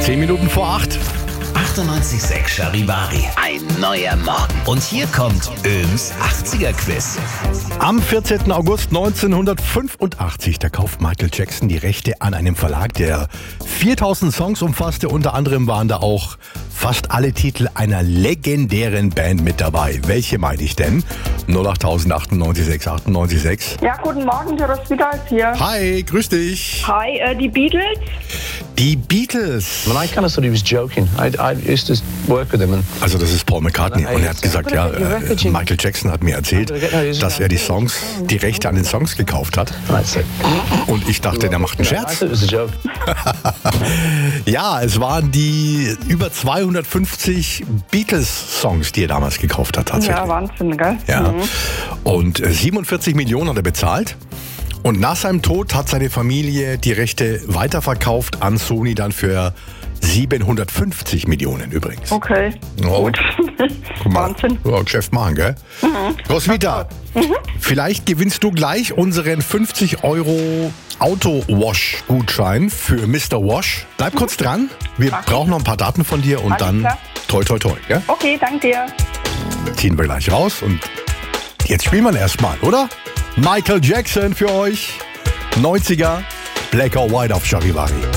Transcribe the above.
10 Minuten vor 8. 98,6 Charivari. Ein neuer Morgen. Und hier kommt Öms 80er-Quiz. Am 14. August 1985, da kauft Michael Jackson die Rechte an einem Verlag, der 4000 Songs umfasste. Unter anderem waren da auch fast alle Titel einer legendären Band mit dabei. Welche meine ich denn? 08000 98 6. Ja, guten Morgen, Jonas Wiedals hier. Hi, grüß dich. Hi, die Beatles. Die Beatles. And I kind of thought he was joking. I used to work with him. Also das ist Paul McCartney und er hat gesagt, ja, Michael Jackson hat mir erzählt, dass er die Rechte an den Songs gekauft hat. Und ich dachte, der macht einen Scherz. Ja, es waren die über 250 Beatles-Songs, die er damals gekauft hat tatsächlich. Ja, Wahnsinn, gell? Ja. Und 47 Millionen hat er bezahlt. Und nach seinem Tod hat seine Familie die Rechte weiterverkauft an Sony dann für 750 Millionen übrigens. Okay, gut. Guck mal. Wahnsinn. Ja, Geschäft machen, gell? Roswitha, vielleicht gewinnst du gleich unseren 50 € Auto-Wash-Gutschein für Mr. Wash. Bleib kurz dran. Wir brauchen noch ein paar Daten von dir und Alles dann klar. toi, toi, toi. Gell? Okay, danke dir. Ziehen wir gleich raus und jetzt spielen wir erstmal, oder? Michael Jackson für euch. 90er, Black or White auf Charivari.